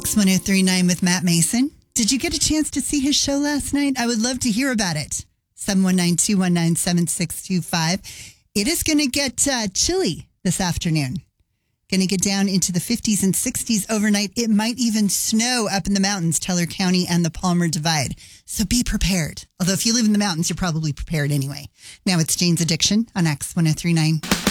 X1039 with Matt Mason. Did you get a chance to see his show last night? I would love to hear about it. 719-219-7625. It is going to get chilly this afternoon. Going to get down into the 50s and 60s overnight. It might even snow up in the mountains, Teller County and the Palmer Divide. So be prepared. Although if you live in the mountains, you're probably prepared anyway. Now it's Jane's Addiction on X1039.